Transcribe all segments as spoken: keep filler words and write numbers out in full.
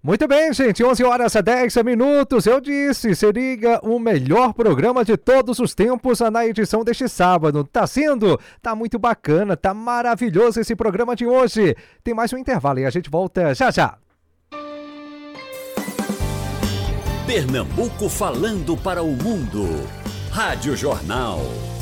Muito bem, gente, onze horas e dez minutos, eu disse, seria o melhor programa de todos os tempos na edição deste sábado. Tá sendo? Tá muito bacana, tá maravilhoso esse programa de hoje. Tem mais um intervalo e a gente volta já já. Pernambuco falando para o mundo. Rádio Jornal.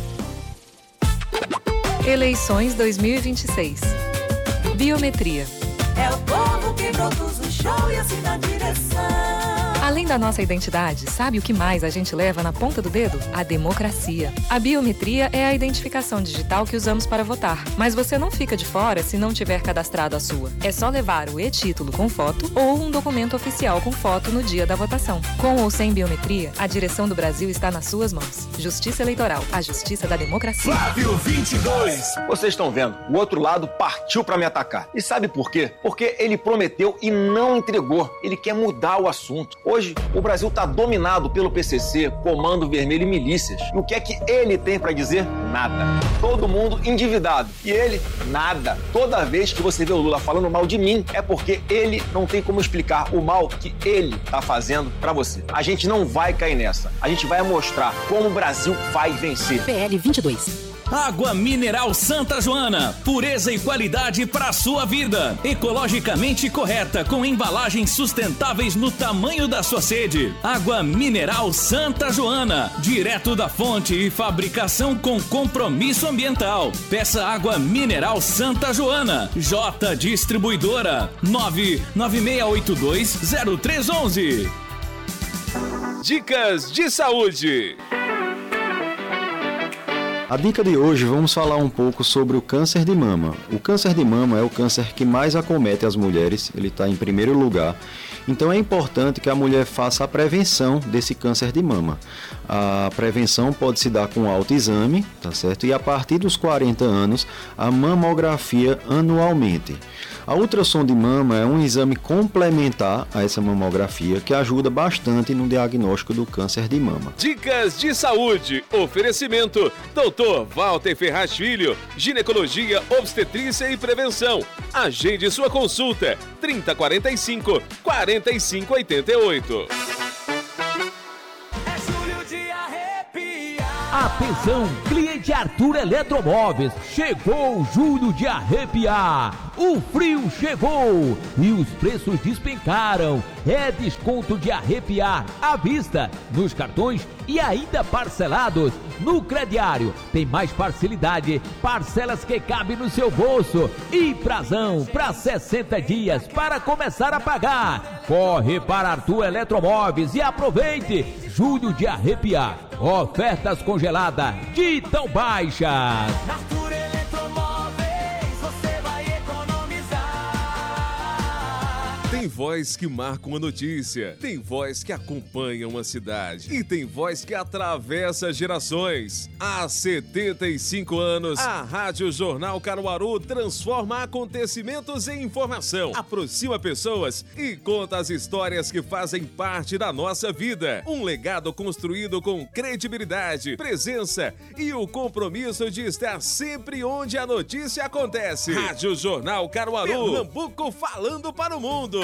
Eleições dois mil e vinte e seis. Biometria. É o povo que produz o show e assim dá direção. Além da nossa identidade, sabe o que mais a gente leva na ponta do dedo? A democracia. A biometria é a identificação digital que usamos para votar. Mas você não fica de fora se não tiver cadastrado a sua. É só levar o e-título com foto ou um documento oficial com foto no dia da votação. Com ou sem biometria, a direção do Brasil está nas suas mãos. Justiça Eleitoral, a justiça da democracia. Flávio vinte e dois. Vocês estão vendo, o outro lado partiu para me atacar. E sabe por quê? Porque ele prometeu e não entregou. Ele quer mudar o assunto. Hoje, o Brasil está dominado pelo P C C, Comando Vermelho e milícias. E o que é que ele tem para dizer? Nada. Todo mundo endividado. E ele, nada. Toda vez que você vê o Lula falando mal de mim, é porque ele não tem como explicar o mal que ele está fazendo para você. A gente não vai cair nessa. A gente vai mostrar como o Brasil vai vencer. P L vinte e dois. Água mineral Santa Joana, pureza e qualidade para a sua vida. Ecologicamente correta, com embalagens sustentáveis no tamanho da sua sede. Água mineral Santa Joana, direto da fonte e fabricação com compromisso ambiental. Peça água mineral Santa Joana. J Distribuidora, nove nove seis oito dois zero três um um. Dicas de saúde. A dica de hoje, vamos falar um pouco sobre o câncer de mama. O câncer de mama é o câncer que mais acomete as mulheres, ele está em primeiro lugar. Então é importante que a mulher faça a prevenção desse câncer de mama. A prevenção pode se dar com autoexame, tá certo? E a partir dos quarenta anos, a mamografia anualmente. A ultrassom de mama é um exame complementar a essa mamografia que ajuda bastante no diagnóstico do câncer de mama. Dicas de saúde. Oferecimento doutor Walter Ferraz Filho, ginecologia, obstetrícia e prevenção. Agende sua consulta trinta quarenta e cinco, quarenta e cinco oitenta e oito. Atenção, cliente Arthur Eletromóveis, chegou o julho de arrepiar, o frio chegou e os preços despencaram, é desconto de arrepiar à vista, nos cartões e ainda parcelados, no crediário, tem mais facilidade, parcelas que cabem no seu bolso e prazão para sessenta dias para começar a pagar, corre para Arthur Eletromóveis e aproveite, julho de arrepiar, ofertas congeladas de tão baixas. Arthur Eletromóveis, você vai economizar. Tem voz que marca uma notícia, tem voz que acompanha uma cidade e tem voz que atravessa gerações. Há setenta e cinco anos, a Rádio Jornal Caruaru transforma acontecimentos em informação, aproxima pessoas e conta as histórias que fazem parte da nossa vida. Um legado construído com credibilidade, presença e o compromisso de estar sempre onde a notícia acontece. Rádio Jornal Caruaru, Pernambuco falando para o mundo.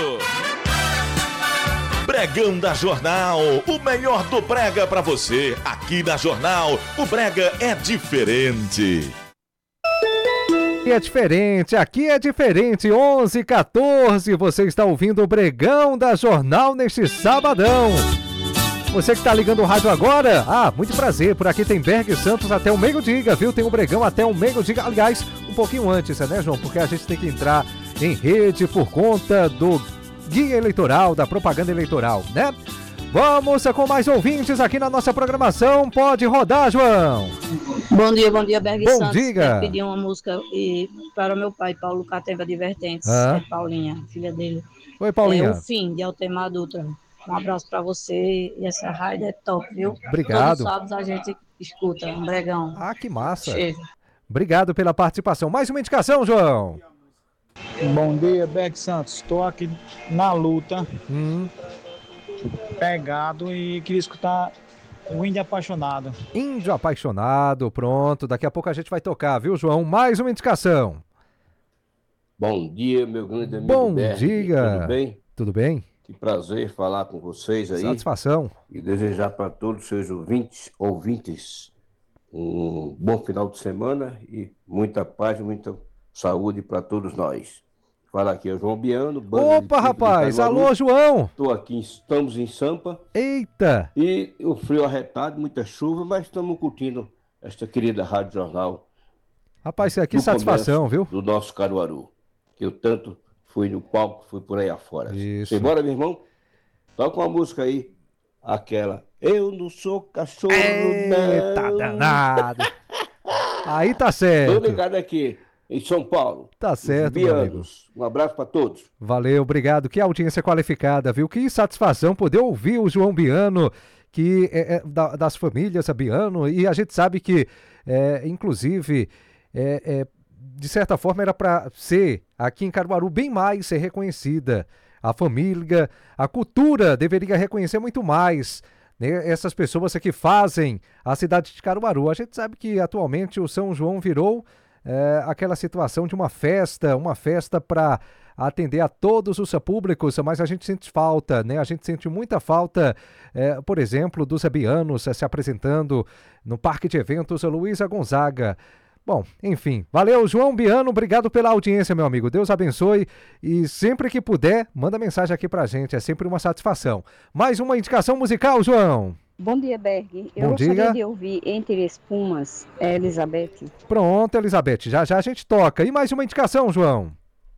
Bregão da Jornal, o melhor do brega pra você. Aqui na Jornal, o brega é diferente. Aqui é diferente, aqui é diferente, onze e quatorze, você está ouvindo o Bregão da Jornal neste sabadão. Você que está ligando o rádio agora, ah, muito prazer, por aqui tem Berg Santos até o meio-dia, viu? Tem um Bregão até o meio-dia, aliás, um pouquinho antes, né, João? Porque a gente tem que entrar em rede por conta do guia eleitoral, da propaganda eleitoral, né? Vamos com mais ouvintes aqui na nossa programação. Pode rodar, João. Bom dia, bom dia, Berg Bom Santos. dia. Quero pedir uma música e, para o meu pai, Paulo Catemba Advertentes, Ah. é Paulinha, filha dele. Oi, Paulinha. É o fim de Altemar Dutra. Um abraço para você e essa rádio é top, viu? Obrigado. Todos sábados a gente escuta, um bregão. Ah, que massa. Chega. Obrigado pela participação. Mais uma indicação, João. Bom dia, Berg Santos. Estou aqui na luta, hum. pegado e queria escutar o Índio Apaixonado. Índio Apaixonado, pronto. Daqui a pouco a gente vai tocar, viu, João? Mais uma indicação. Bom dia, meu grande amigo Bom Berg. dia. Tudo bem? Tudo bem? Que prazer falar com vocês aí. Satisfação. E desejar para todos os seus ouvintes, ouvintes um bom final de semana e muita paz, muita saúde para todos nós. Fala aqui, é o João Biano. Opa, rapaz! Alô, João! Estou aqui, estamos em Sampa. Eita! E o frio arretado, muita chuva, mas estamos curtindo esta querida Rádio Jornal. Rapaz, que satisfação, viu? Do nosso Caruaru. Que eu tanto fui no palco, fui por aí afora. Isso. Simbora, meu irmão? Toca uma música aí. Aquela. Eu não sou cachorro, Eita, não. danado! Aí tá certo. Tô ligado aqui. Em São Paulo. Tá certo, meu amigo. Um abraço para todos. Valeu, obrigado. Que audiência qualificada, viu? Que satisfação poder ouvir o João Biano, que é, é da, das famílias Biano, e a gente sabe que, é, inclusive, é, é, de certa forma era para ser, aqui em Caruaru, bem mais ser reconhecida. A família, a cultura deveria reconhecer muito mais, né, essas pessoas que fazem a cidade de Caruaru. A gente sabe que atualmente o São João virou É, aquela situação de uma festa, uma festa para atender a todos os públicos, mas a gente sente falta, né? A gente sente muita falta, é, por exemplo, dos bianos é, se apresentando no Parque de Eventos Luísa Gonzaga. Bom, enfim, valeu, João Biano, obrigado pela audiência, meu amigo. Deus abençoe e sempre que puder, manda mensagem aqui pra gente, é sempre uma satisfação. Mais uma indicação musical, João. Bom dia, Berg. Eu Bom gostaria dia. de ouvir Entre Espumas, é Elizabeth. Pronto, Elizabeth, já já a gente toca. E mais uma indicação, João.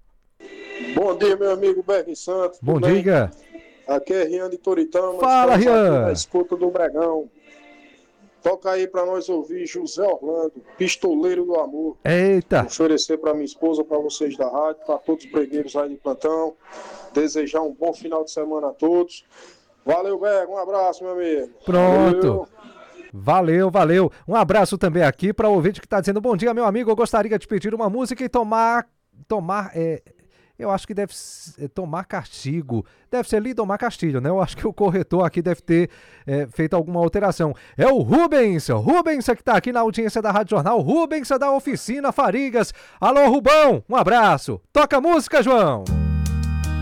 Bom dia, meu amigo Berg Santos. Bom tudo bem? dia. Aqui é Rian de Toritama. Fala, estamos aqui Rian. na escuta do Bregão. Toca aí pra nós ouvir José Orlando, Pistoleiro do Amor. Eita. Oferecer pra minha esposa, pra vocês da rádio, pra todos os bregueiros aí de plantão. Desejar um bom final de semana a todos. Valeu, Berg. Um abraço, meu amigo. Pronto. Valeu. Valeu, valeu. Um abraço também aqui para o ouvinte que está dizendo: bom dia, meu amigo. Eu gostaria de pedir uma música e tomar. Tomar. É, eu acho que deve ser tomar castigo. Deve ser Lidomar Castilho, né? Eu acho que o corretor aqui deve ter é, feito alguma alteração. É o Rubens. Rubens que está aqui na audiência da Rádio Jornal. Rubens da Oficina Farigas. Alô, Rubão. Um abraço. Toca a música, João.